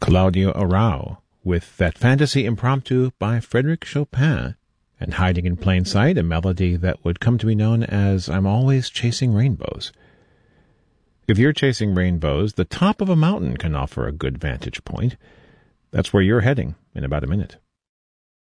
Claudio Arrau, with that fantasy impromptu by Frédéric Chopin, and hiding in plain sight, a melody that would come to be known as I'm Always Chasing Rainbows. If you're chasing rainbows, the top of a mountain can offer a good vantage point. That's where you're heading in about a minute.